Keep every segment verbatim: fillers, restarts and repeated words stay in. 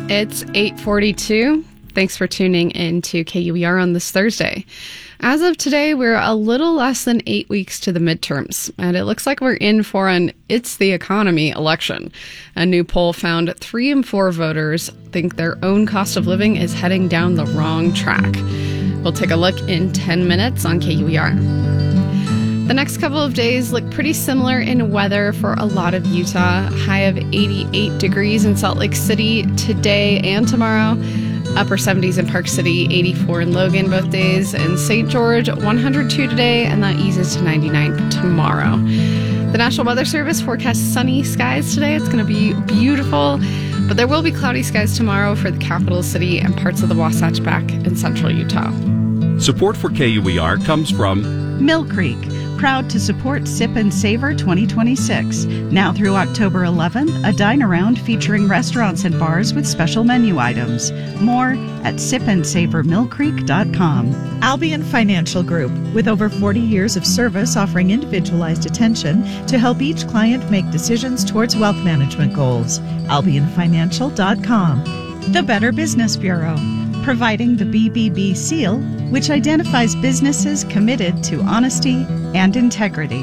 It's eight forty-two. Thanks for tuning in to K U E R on this Thursday. As of today, we're a little less than eight weeks to the midterms, and it looks like we're in for an It's the Economy election. A new poll found three in four voters think their own cost of living is heading down the wrong track. We'll take a look in ten minutes on K U E R. The next couple of days look pretty similar in weather for a lot of Utah. High of eighty-eight degrees in Salt Lake City today and tomorrow. Upper seventies in Park City, eighty-four in Logan both days. In Saint George, one hundred two today, and that eases to ninety-nine tomorrow. The National Weather Service forecasts sunny skies today. It's going to be beautiful, but there will be cloudy skies tomorrow for the capital city and parts of the Wasatch back in central Utah. Support for K U E R comes from Mill Creek, proud to support Sip and Savor twenty twenty-six. Now through October eleventh, a dine-around featuring restaurants and bars with special menu items. More at sip and savor mill creek dot com. Albion Financial Group, with over forty years of service offering individualized attention to help each client make decisions towards wealth management goals. albion financial dot com. The Better Business Bureau, providing the B B B seal, which identifies businesses committed to honesty and integrity.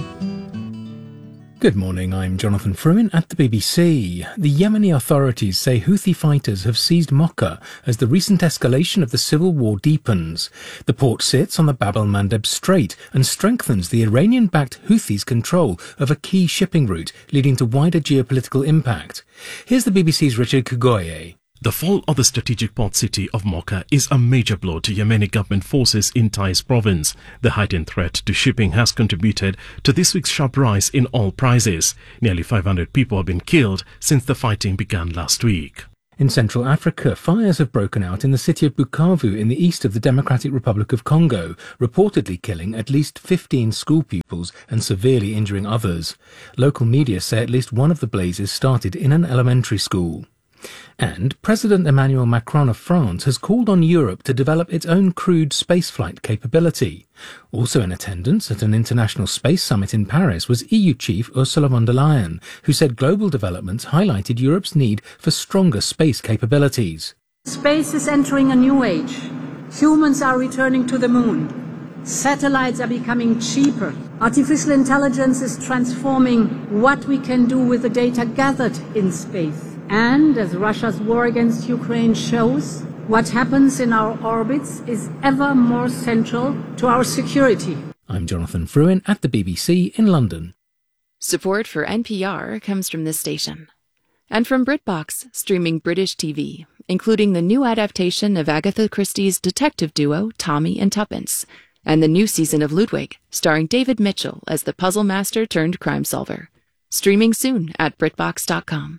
Good morning, I'm Jonathan Fruin at the B B C. The Yemeni authorities say Houthi fighters have seized Mocha as the recent escalation of the civil war deepens. The port sits on the Bab el-Mandeb Strait and strengthens the Iranian-backed Houthis' control of a key shipping route, leading to wider geopolitical impact. Here's the B B C's Richard Kugoye. The fall of the strategic port city of Mocha is a major blow to Yemeni government forces in Taiz province. The heightened threat to shipping has contributed to this week's sharp rise in oil prices. Nearly five hundred people have been killed since the fighting began last week. In Central Africa, fires have broken out in the city of Bukavu in the east of the Democratic Republic of Congo, reportedly killing at least fifteen school pupils and severely injuring others. Local media say at least one of the blazes started in an elementary school. And President Emmanuel Macron of France has called on Europe to develop its own crewed spaceflight capability. Also in attendance at an international space summit in Paris was E U chief Ursula von der Leyen, who said global developments highlighted Europe's need for stronger space capabilities. Space is entering a new age. Humans are returning to the moon. Satellites are becoming cheaper. Artificial intelligence is transforming what we can do with the data gathered in space. And as Russia's war against Ukraine shows, what happens in our orbits is ever more central to our security. I'm Jonathan Fruin at the B B C in London. Support for N P R comes from this station. And from BritBox, streaming British T V, including the new adaptation of Agatha Christie's detective duo Tommy and Tuppence, and the new season of Ludwig, starring David Mitchell as the puzzle master turned crime solver. Streaming soon at brit box dot com.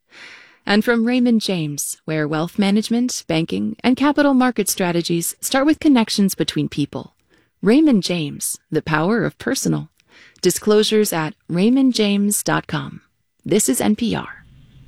And from Raymond James, where wealth management, banking, and capital market strategies start with connections between people. Raymond James, the power of personal. Disclosures at raymond james dot com. This is N P R.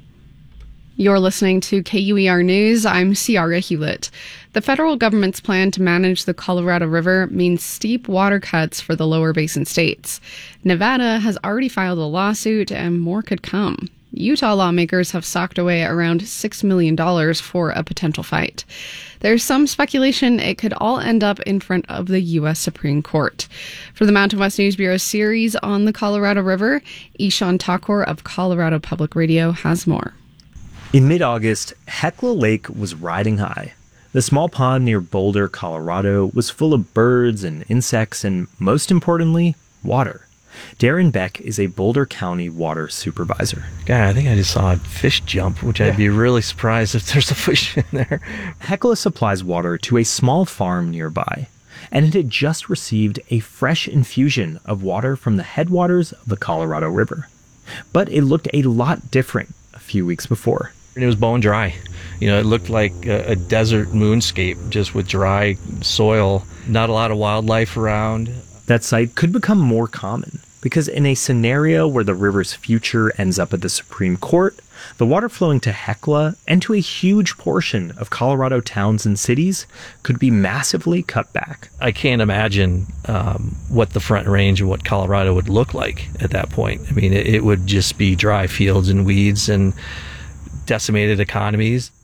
You're listening to K U E R News. I'm Ciara Hewlett. The federal government's plan to manage the Colorado River means steep water cuts for the lower basin states. Nevada has already filed a lawsuit, and more could come. Utah lawmakers have socked away around six million dollars for a potential fight. There's some speculation it could all end up in front of the U S Supreme Court. For the Mountain West News Bureau series on the Colorado River, Ishan Thakur of Colorado Public Radio has more. In mid-August, Hecla Lake was riding high. The small pond near Boulder, Colorado, was full of birds and insects and, most importantly, water. Darren Beck is a Boulder County water supervisor. God, I think I just saw a fish jump, which yeah. I'd be really surprised if there's a fish in there. Hecla supplies water to a small farm nearby, and it had just received a fresh infusion of water from the headwaters of the Colorado River. But it looked a lot different a few weeks before. And it was bone dry. You know, it looked like a, a desert moonscape, just with dry soil, not a lot of wildlife around. That sight could become more common, because in a scenario where the river's future ends up at the Supreme Court, the water flowing to Hecla and to a huge portion of Colorado towns and cities could be massively cut back. I can't imagine um, what the Front Range and what Colorado would look like at that point. I mean, it, it would just be dry fields and weeds and decimated economies.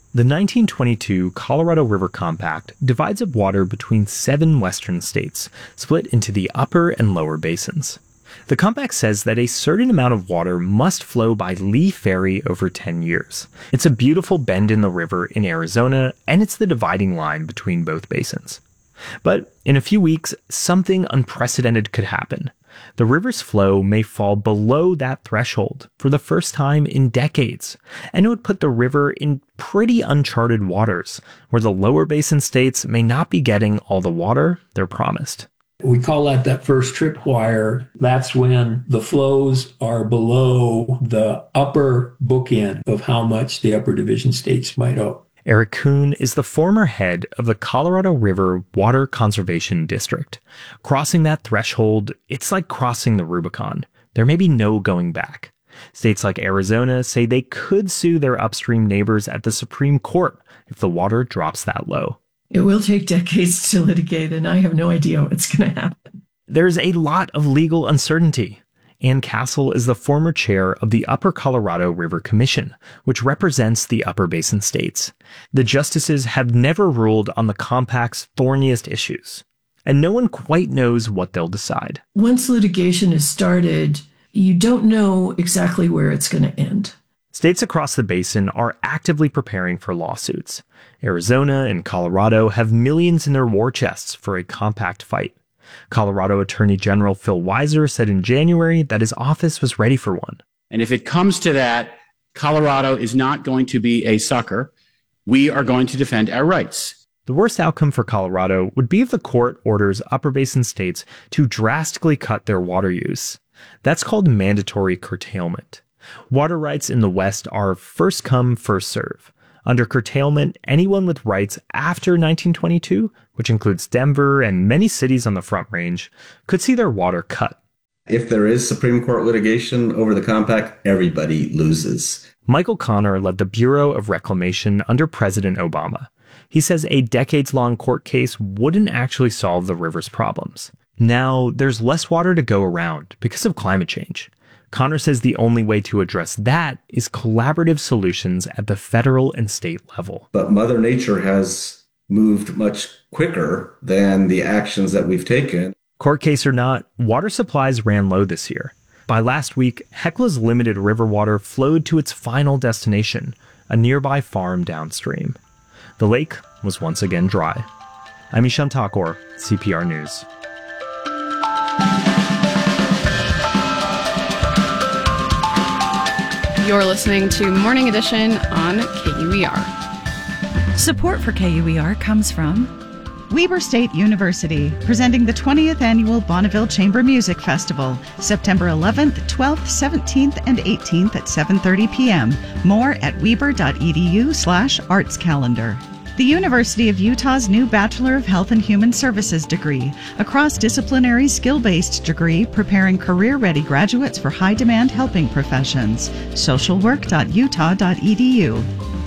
The nineteen twenty-two Colorado River Compact divides up water between seven western states, split into the upper and lower basins. The compact says that a certain amount of water must flow by Lee Ferry over ten years. It's a beautiful bend in the river in Arizona, and it's the dividing line between both basins. But in a few weeks, something unprecedented could happen. The river's flow may fall below that threshold for the first time in decades, and it would put the river in pretty uncharted waters, where the lower basin states may not be getting all the water they're promised. We call that that first tripwire. That's when the flows are below the upper bookend of how much the upper division states might owe. Eric Kuhn is the former head of the Colorado River Water Conservation District. Crossing that threshold, it's like crossing the Rubicon. There may be no going back. States like Arizona say they could sue their upstream neighbors at the Supreme Court if the water drops that low. It will take decades to litigate, and I have no idea what's going to happen. There's a lot of legal uncertainty. Ann Castle is the former chair of the Upper Colorado River Commission, which represents the upper basin states. The justices have never ruled on the compact's thorniest issues, and no one quite knows what they'll decide. Once litigation is started, you don't know exactly where it's going to end. States across the basin are actively preparing for lawsuits. Arizona and Colorado have millions in their war chests for a compact fight. Colorado Attorney General Phil Weiser said in January that his office was ready for one. And if it comes to that, Colorado is not going to be a sucker. We are going to defend our rights. The worst outcome for Colorado would be if the court orders upper basin states to drastically cut their water use. That's called mandatory curtailment. Water rights in the West are first come, first serve. Under curtailment, anyone with rights after nineteen twenty-two, which includes Denver and many cities on the Front Range, could see their water cut. If there is Supreme Court litigation over the compact, everybody loses. Michael Connor led the Bureau of Reclamation under President Obama. He says a decades-long court case wouldn't actually solve the river's problems. Now, there's less water to go around because of climate change. Connor says the only way to address that is collaborative solutions at the federal and state level. But Mother Nature has moved much quicker than the actions that we've taken. Court case or not, water supplies ran low this year. By last week, Hecla's limited river water flowed to its final destination, a nearby farm downstream. The lake was once again dry. I'm Ishan Thakur, C P R News. You're listening to Morning Edition on K U E R. Support for K U E R comes from Weber State University, presenting the twentieth Annual Bonneville Chamber Music Festival, September eleventh, twelfth, seventeenth, and eighteenth at seven thirty p.m. More at weber.edu slash arts calendar. The University of Utah's new Bachelor of Health and Human Services degree, a cross-disciplinary skill-based degree preparing career-ready graduates for high-demand helping professions. social work dot utah dot e d u.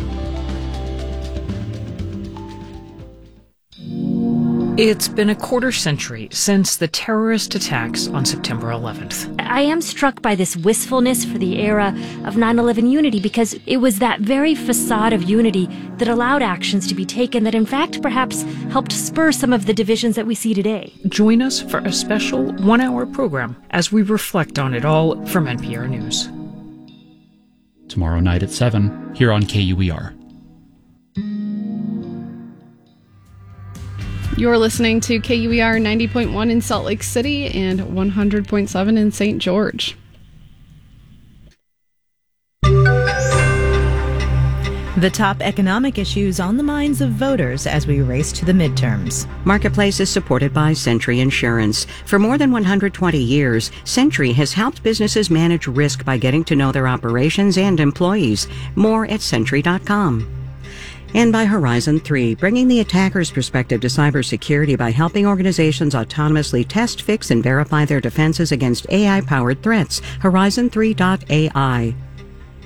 It's been a quarter century since the terrorist attacks on September eleventh. I am struck by this wistfulness for the era of nine eleven unity, because it was that very facade of unity that allowed actions to be taken that in fact perhaps helped spur some of the divisions that we see today. Join us for a special one-hour program as we reflect on it all from N P R News. Tomorrow night at seven, here on K U E R. You're listening to K U E R ninety point one in Salt Lake City and one hundred point seven in Saint George. The top economic issues on the minds of voters as we race to the midterms. Marketplace is supported by Century Insurance. For more than one hundred twenty years, Century has helped businesses manage risk by getting to know their operations and employees. More at century dot com. And by Horizon three, bringing the attacker's perspective to cybersecurity by helping organizations autonomously test, fix, and verify their defenses against A I-powered threats. Horizon three dot A I.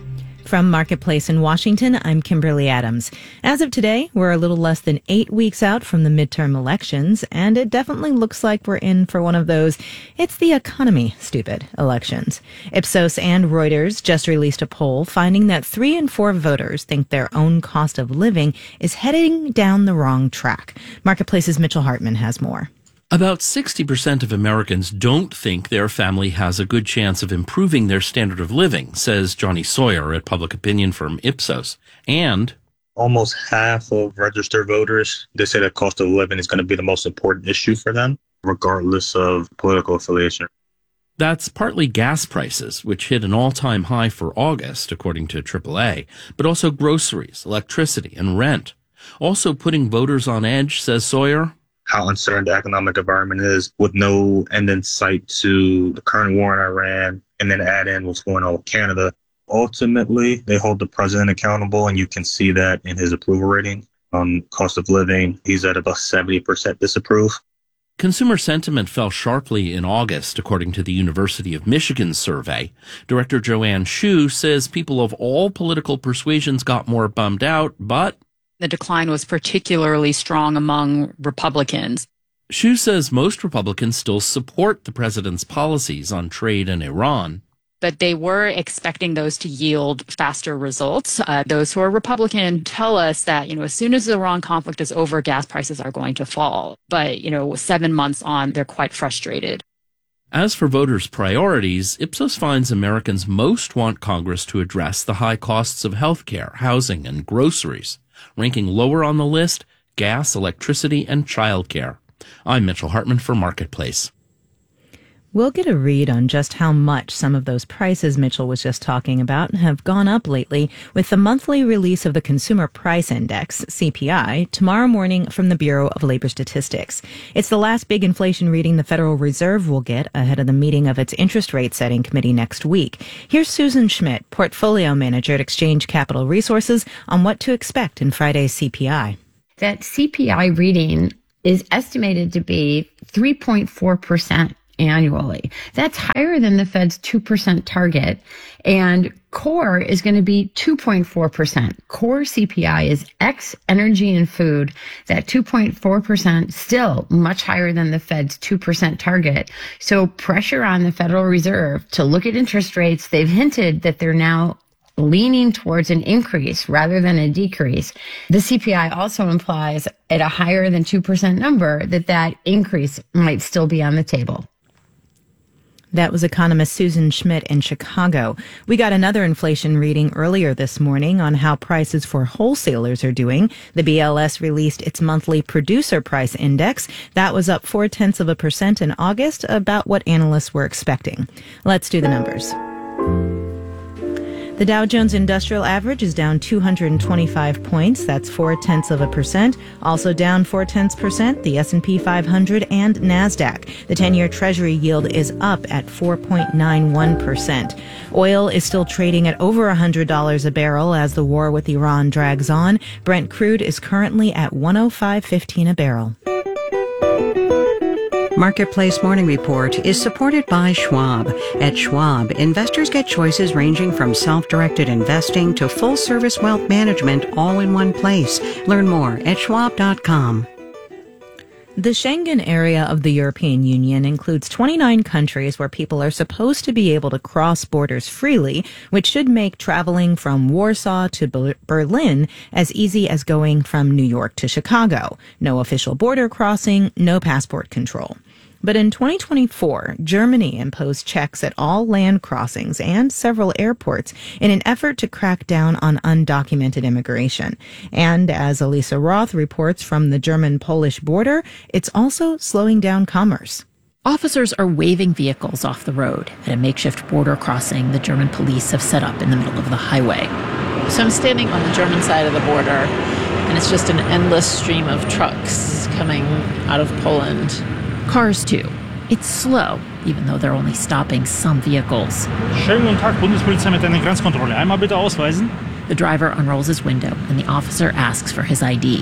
From Marketplace in Washington, I'm Kimberly Adams. As of today, we're a little less than eight weeks out from the midterm elections, and it definitely looks like we're in for one of those it's the economy stupid elections. Ipsos and Reuters just released a poll finding that three in four voters think their own cost of living is heading down the wrong track. Marketplace's Mitchell Hartman has more. About sixty percent of Americans don't think their family has a good chance of improving their standard of living, says Johnny Sawyer at public opinion firm Ipsos. And almost half of registered voters, they say that cost of living is going to be the most important issue for them, regardless of political affiliation. That's partly gas prices, which hit an all-time high for August, according to triple A, but also groceries, electricity, and rent. Also putting voters on edge, says Sawyer, how uncertain the economic environment is with no end in sight to the current war in Iran, and then add in what's going on with Canada. Ultimately, they hold the president accountable, and you can see that in his approval rating on cost of living. He's at about seventy percent disapprove. Consumer sentiment fell sharply in August, according to the University of Michigan survey. Director Joanne Shu says people of all political persuasions got more bummed out, but the decline was particularly strong among Republicans. Shu says most Republicans still support the president's policies on trade and Iran. But they were expecting those to yield faster results. Uh, those who are Republican tell us that, you know, as soon as the Iran conflict is over, gas prices are going to fall. But, you know, seven months on, they're quite frustrated. As for voters' priorities, Ipsos finds Americans most want Congress to address the high costs of health care, housing, and groceries. Ranking lower on the list, gas, electricity, and childcare. I'm Mitchell Hartman for Marketplace. We'll get a read on just how much some of those prices Mitchell was just talking about have gone up lately with the monthly release of the Consumer Price Index, C P I, tomorrow morning from the Bureau of Labor Statistics. It's the last big inflation reading the Federal Reserve will get ahead of the meeting of its interest rate setting committee next week. Here's Susan Schmidt, portfolio manager at Exchange Capital Resources, on what to expect in Friday's C P I. That C P I reading is estimated to be three point four percent. Annually. That's higher than the Fed's two percent target, and core is going to be two point four percent. Core C P I is X energy and food. That two point four percent still much higher than the Fed's two percent target. So pressure on the Federal Reserve to look at interest rates. They've hinted that they're now leaning towards an increase rather than a decrease. The C P I also implies at a higher than two percent number that that increase might still be on the table. That was economist Susan Schmidt in Chicago. We got another inflation reading earlier this morning on how prices for wholesalers are doing. The B L S released its monthly producer price index. That was up four tenths of a percent in August, about what analysts were expecting. Let's do the numbers. The Dow Jones Industrial Average is down two hundred twenty-five points. That's four tenths of a percent. Also down four tenths percent, the S and P five hundred and NASDAQ. The ten-year Treasury yield is up at four point nine one percent. Oil is still trading at over one hundred dollars a barrel as the war with Iran drags on. Brent crude is currently at one oh five fifteen a barrel. Marketplace Morning Report is supported by Schwab. At Schwab, investors get choices ranging from self-directed investing to full-service wealth management all in one place. Learn more at schwab dot com. The Schengen area of the European Union includes twenty-nine countries where people are supposed to be able to cross borders freely, which should make traveling from Warsaw to Berlin as easy as going from New York to Chicago. No official border crossing, no passport control. But in twenty twenty-four, Germany imposed checks at all land crossings and several airports in an effort to crack down on undocumented immigration. And as Elisa Roth reports from the German-Polish border, it's also slowing down commerce. Officers are waving vehicles off the road at a makeshift border crossing the German police have set up in the middle of the highway. So I'm standing on the German side of the border, and it's just an endless stream of trucks coming out of Poland. Cars, too. It's slow, even though they're only stopping some vehicles. Schönen guten Tag, Bundespolizei mit einer Grenzkontrolle. Einmal bitte ausweisen. The driver unrolls his window, and the officer asks for his I D.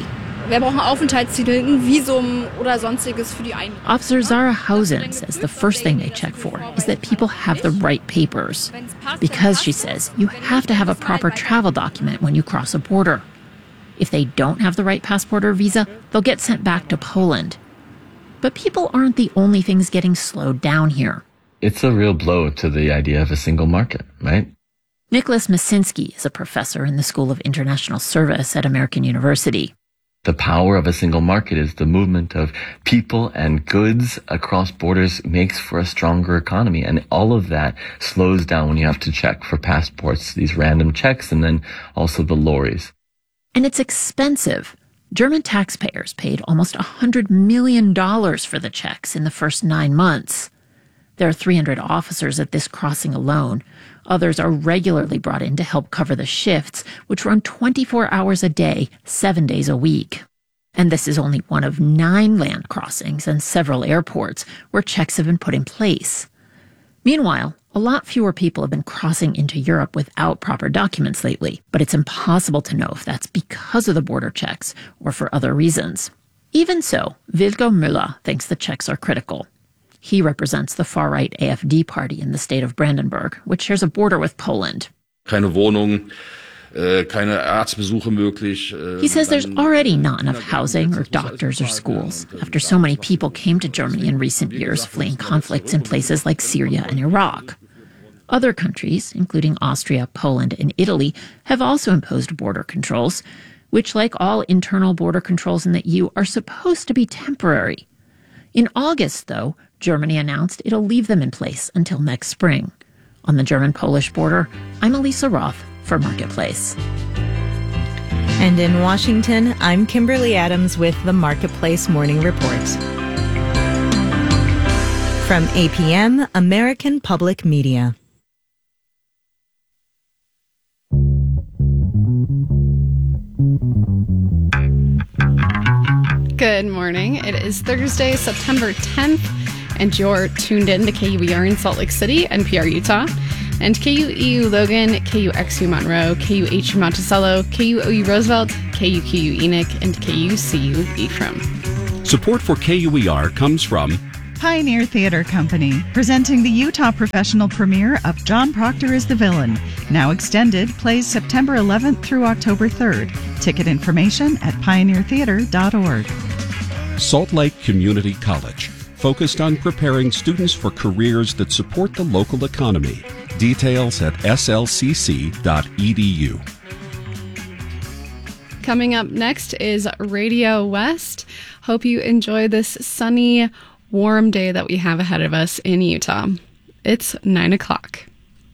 Wir brauchen Aufenthaltstitel, ein Visum oder sonstiges für die Einreise. Officer Zara Hausen says the first thing they check for is that people have the right papers. Because, she says, you have to have a proper travel document when you cross a border. If they don't have the right passport or visa, they'll get sent back to Poland. But people aren't the only things getting slowed down here. It's a real blow to the idea of a single market, right? Nicholas Masinski is a professor in the School of International Service at American University. The power of a single market is the movement of people and goods across borders makes for a stronger economy. And all of that slows down when you have to check for passports, these random checks, and then also the lorries. And it's expensive. German taxpayers paid almost one hundred million dollars for the checks in the first nine months. There are three hundred officers at this crossing alone. Others are regularly brought in to help cover the shifts, which run twenty-four hours a day, seven days a week. And this is only one of nine land crossings and several airports where checks have been put in place. Meanwhile, a lot fewer people have been crossing into Europe without proper documents lately, but it's impossible to know if that's because of the border checks or for other reasons. Even so, Wilco Müller thinks the checks are critical. He represents the far-right A F D party in the state of Brandenburg, which shares a border with Poland. Keine Wohnung, keine Arztbesuche möglich. He says there's already not enough housing or doctors or schools after so many people came to Germany in recent years fleeing conflicts in places like Syria and Iraq. Other countries, including Austria, Poland, and Italy, have also imposed border controls, which, like all internal border controls in the E U, are supposed to be temporary. In August, though, Germany announced it'll leave them in place until next spring. On the German-Polish border, I'm Elisa Roth for Marketplace. And in Washington, I'm Kimberly Adams with the Marketplace Morning Report. From A P M, American Public Media. Good morning. It is Thursday, September tenth, and you're tuned in to K U E R in Salt Lake City, N P R Utah, and K U E U Logan, K U X U Monroe, K U H U Monticello, K U O U Roosevelt, K U Q U Enoch, and K U C U Ephraim. Support for K U E R comes from Pioneer Theater Company, presenting the Utah professional premiere of John Proctor is the Villain. Now extended, plays September eleventh through October third. Ticket information at pioneer theater dot org. Salt Lake Community College, focused on preparing students for careers that support the local economy. Details at s l c c dot e d u. Coming up next is Radio West. Hope you enjoy this sunny, warm day that we have ahead of us in Utah. It's nine o'clock.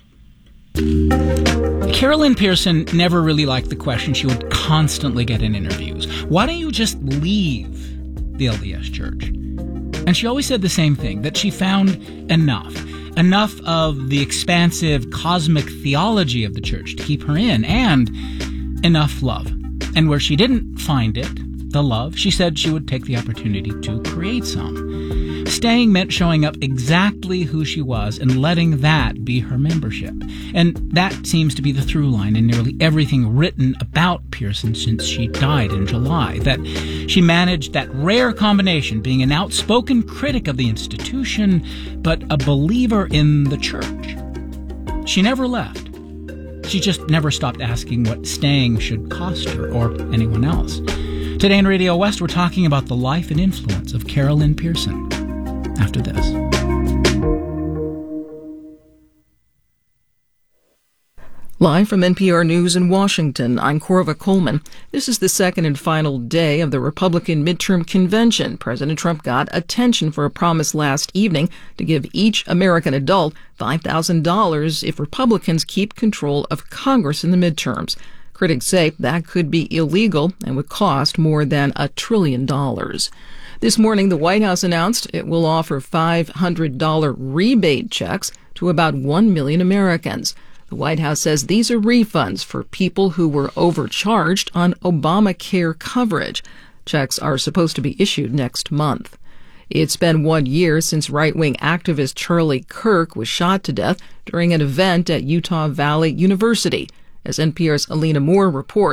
Carolyn Pearson never really liked the question she would constantly get in interviews. Why don't you just leave the L D S Church? And she always said the same thing, that she found enough. Enough of the expansive cosmic theology of the church to keep her in, and enough love. And where she didn't find it, the love, she said she would take the opportunity to create some. Staying meant showing up exactly who she was and letting that be her membership. And that seems to be the through line in nearly everything written about Pearson since she died in July. That she managed that rare combination, being an outspoken critic of the institution, but a believer in the church. She never left. She just never stopped asking what staying should cost her or anyone else. Today in Radio West, we're talking about the life and influence of Carolyn Pearson. After this. Live from N P R News in Washington, I'm Corva Coleman. This is the second and final day of the Republican midterm convention. President Trump got attention for a promise last evening to give each American adult five thousand dollars if Republicans keep control of Congress in the midterms. Critics say that could be illegal and would cost more than a trillion dollars. This morning, the White House announced it will offer five hundred dollars rebate checks to about one million Americans. The White House says these are refunds for people who were overcharged on Obamacare coverage. Checks are supposed to be issued next month. It's been one year since right-wing activist Charlie Kirk was shot to death during an event at Utah Valley University. As N P R's Alina Moore reports,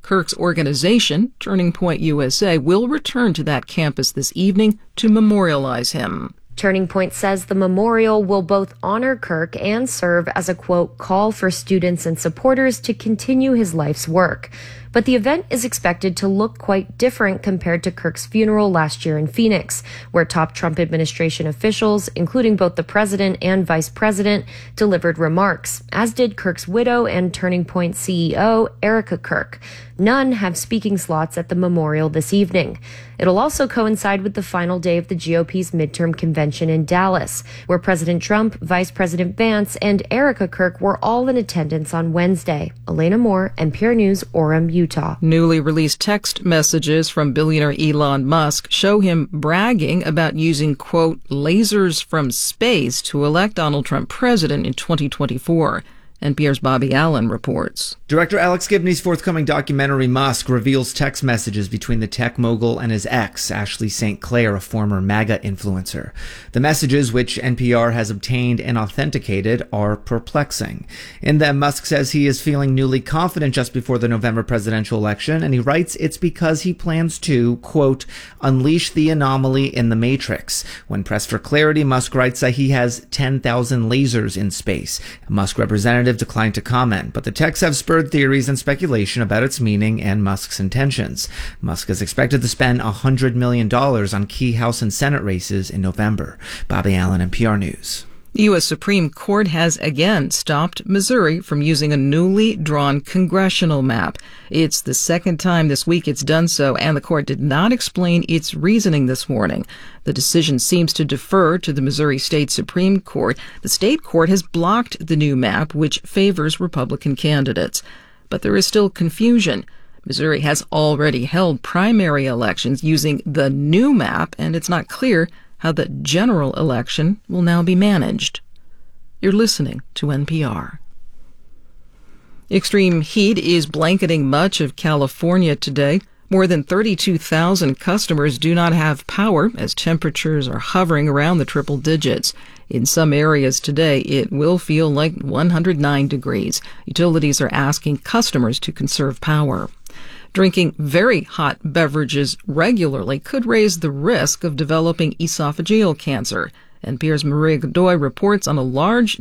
Kirk's organization, Turning Point U S A, will return to that campus this evening to memorialize him. Turning Point says the memorial will both honor Kirk and serve as a, quote, call for students and supporters to continue his life's work. But the event is expected to look quite different compared to Kirk's funeral last year in Phoenix, where top Trump administration officials, including both the president and vice president, delivered remarks, as did Kirk's widow and Turning Point C E O, Erica Kirk. None have speaking slots at the memorial this evening. It'll also coincide with the final day of the G O P's midterm convention in Dallas, where President Trump, Vice President Vance, and Erica Kirk were all in attendance on Wednesday. Elena Moore, N P R News, Orem, Utah. Newly released text messages from billionaire Elon Musk show him bragging about using, quote, lasers from space to elect Donald Trump president in twenty twenty-four. N P R's Bobby Allen reports. Director Alex Gibney's forthcoming documentary, Musk, reveals text messages between the tech mogul and his ex, Ashley Saint Clair, a former MAGA influencer. The messages, which N P R has obtained and authenticated, are perplexing. In them, Musk says he is feeling newly confident just before the November presidential election, and he writes it's because he plans to, quote, unleash the anomaly in the Matrix. When pressed for clarity, Musk writes that he has ten thousand lasers in space. A Musk representative declined to comment, but the texts have spurred theories and speculation about its meaning and Musk's intentions. Musk is expected to spend one hundred million dollars on key House and Senate races in November. Bobby Allen, N P R News. The U S Supreme Court has again stopped Missouri from using a newly drawn congressional map. It's the second time this week it's done so, and the court did not explain its reasoning this morning. The decision seems to defer to the Missouri State Supreme Court. The state court has blocked the new map, which favors Republican candidates. But there is still confusion. Missouri has already held primary elections using the new map, and it's not clear how the general election will now be managed. You're listening to N P R. Extreme heat is blanketing much of California today. More than thirty-two thousand customers do not have power as temperatures are hovering around the triple digits. In some areas today, it will feel like one hundred nine degrees. Utilities are asking customers to conserve power. Drinking very hot beverages regularly could raise the risk of developing esophageal cancer. N P R's Maria Godoy reports on a large